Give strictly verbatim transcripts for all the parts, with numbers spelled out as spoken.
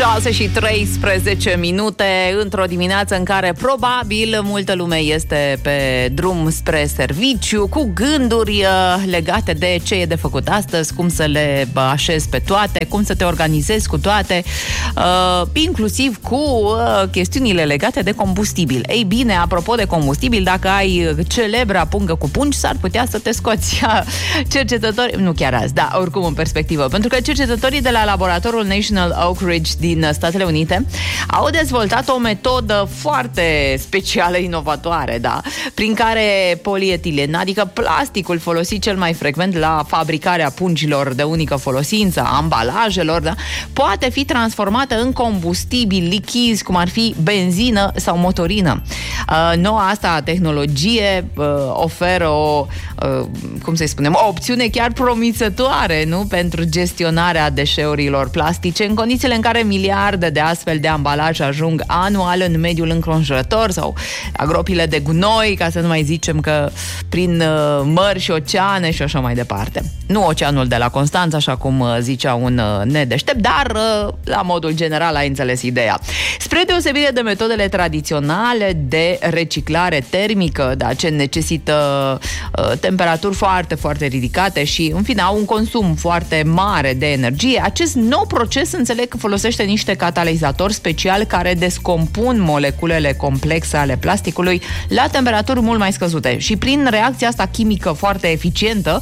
șase și treisprezece minute, într-o dimineață în care probabil multă lume este pe drum spre serviciu, cu gânduri legate de ce e de făcut astăzi, cum să le așezi pe toate, cum să te organizezi cu toate, uh, inclusiv cu uh, chestiunile legate de combustibil. Ei bine, apropo de combustibil, dacă ai celebra pungă cu pungi, s-ar putea să te scoți. Cercetători, nu chiar azi, da, oricum în perspectivă, pentru că cercetătorii de la laboratorul National Oak Ridge din Statele Unite au dezvoltat o metodă foarte specială, inovatoare, da, prin care polietilen, adică plasticul folosit cel mai frecvent la fabricarea pungilor de unică folosință, ambalajelor, da, poate fi transformată în combustibil lichizi, cum ar fi benzină sau motorină. Uh, noua asta tehnologie uh, oferă o, uh, cum să-i spunem, o opțiune chiar promițătoare, nu, pentru gestionarea deșeurilor plastice în condițiile în care miliarde de astfel de ambalaje ajung anual în mediul înconjurător sau la gropile de gunoi, ca să nu mai zicem că prin uh, mări și oceane și așa mai departe. Nu oceanul de la Constanța, așa cum uh, zicea un uh, nedeștept, dar uh, la modul general ai înțeles ideea. Spre deosebire de metodele tradiționale de reciclare termică, da, ce necesită uh, temperaturi foarte, foarte ridicate și, în fine, au un consum foarte mare de energie, acest nou proces, înțeleg că folosește niște catalizatori speciali care descompun moleculele complexe ale plasticului la temperaturi mult mai scăzute și prin reacția asta chimică foarte eficientă,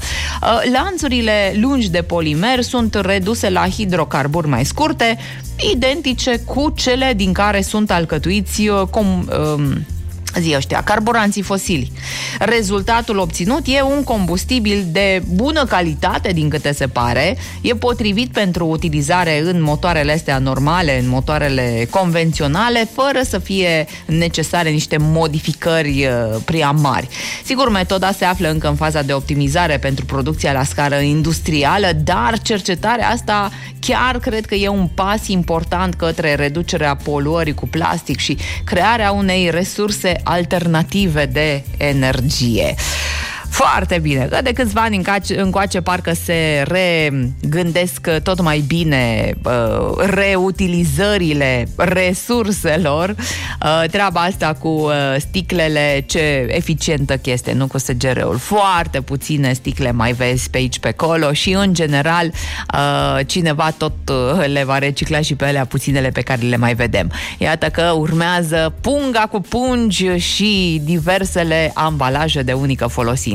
lanțurile lungi de polimer sunt reduse la hidrocarburi mai scurte, identice cu cele din care sunt alcătuiți com, um, zi ăștia, carburanții fosili. Rezultatul obținut e un combustibil de bună calitate, din câte se pare, e potrivit pentru utilizare în motoarele astea normale, în motoarele convenționale, fără să fie necesare niște modificări prea mari. Sigur, metoda se află încă în faza de optimizare pentru producția la scară industrială, dar cercetarea asta chiar cred că e un pas important către reducerea poluării cu plastic și crearea unei resurse alternative de energie. Foarte bine, că de câțiva ani încoace parcă se regândesc tot mai bine uh, reutilizările resurselor. Uh, treaba asta cu uh, sticlele, ce eficientă chestie, nu cu S G R-ul. Foarte puține sticle mai vezi pe aici, pe acolo și, în general, uh, cineva tot uh, le va recicla și pe alea puținele pe care le mai vedem. Iată că urmează punga cu pungi și diversele ambalaje de unică folosință.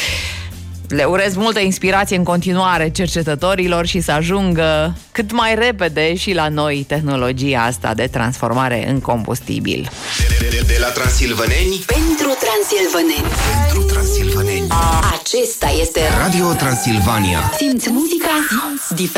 Le urez multă inspirație în continuare cercetătorilor și să ajungă cât mai repede și la noi tehnologia asta de transformare în combustibil. De, de, de la transilvaneni pentru transilvaneni. Pentru transilvaneni. Acesta este Radio Transilvania. Simți muzica? Simți diferența.